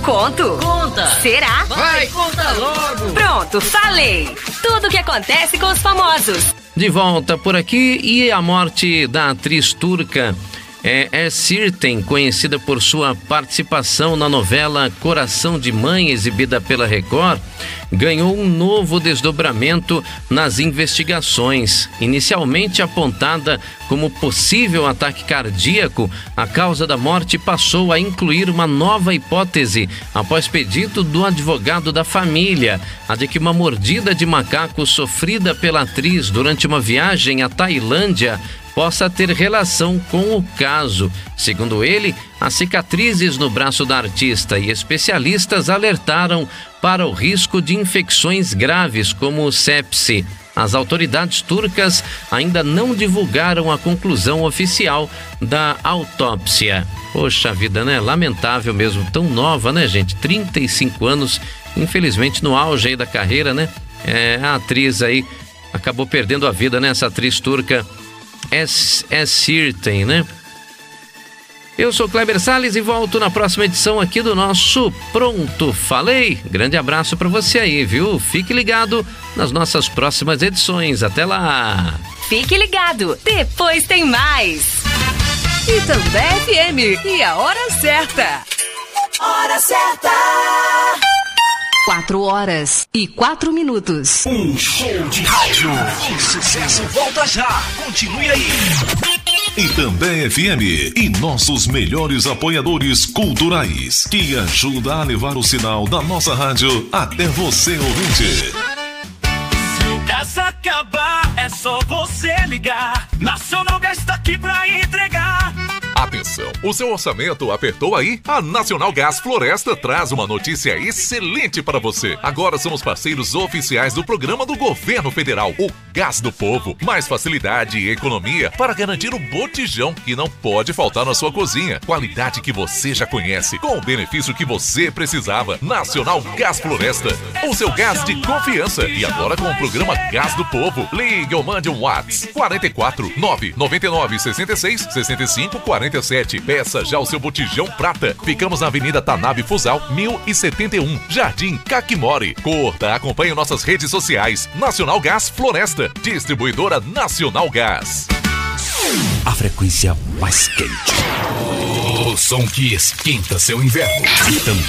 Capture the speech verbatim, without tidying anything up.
Conto. Conta. Será? Vai, conta logo. Pronto, falei. Tudo o que acontece com os famosos. De volta por aqui, e a morte da atriz turca é Sirten, conhecida por sua participação na novela Coração de Mãe, exibida pela Record, ganhou um novo desdobramento nas investigações. Inicialmente apontada como possível ataque cardíaco, a causa da morte passou a incluir uma nova hipótese após pedido do advogado da família, a de que uma mordida de macaco sofrida pela atriz durante uma viagem à Tailândia possa ter relação com o caso. Segundo ele, as cicatrizes no braço da artista e especialistas alertaram para o risco de infecções graves como sepse. As autoridades turcas ainda não divulgaram a conclusão oficial da autópsia. Poxa vida, né? Lamentável mesmo, tão nova, né, gente? trinta e cinco anos, infelizmente no auge aí da carreira, né? É, a atriz aí acabou perdendo a vida, né? Essa atriz turca É, é Sirten, né? Eu sou Kleber Salles e volto na próxima edição aqui do nosso Pronto Falei. Grande abraço pra você aí, viu? Fique ligado nas nossas próximas edições. Até lá! Fique ligado, depois tem mais. E também F M, e a hora certa. Hora certa! Quatro horas e quatro minutos. Um show de rádio. O sucesso volta já. Continue aí. E também F M e nossos melhores apoiadores culturais, que ajuda a levar o sinal da nossa rádio até você, ouvinte. Se o gás acabar, é só você ligar. Nacional Gás está aqui pra entregar. Atenção, o seu orçamento apertou aí? A Nacional Gás Floresta traz uma notícia excelente para você. Agora somos parceiros oficiais do programa do Governo Federal, o Gás do Povo. Mais facilidade e economia para garantir o botijão que não pode faltar na sua cozinha. Qualidade que você já conhece, com o benefício que você precisava. Nacional Gás Floresta, o seu gás de confiança. E agora com o programa Gás do Povo. Ligue ou mande um WhatsApp quarenta e quatro, nove nove nove, sessenta e seis, sessenta e cinco, quarenta e sete. Peça já o seu botijão prata. Ficamos na Avenida Tanabe Fusal, mil e setenta e um, Jardim Caquimori. Curta, acompanhe nossas redes sociais. Nacional Gás Floresta, distribuidora Nacional Gás. A frequência mais quente. O som que esquenta seu inverno. E também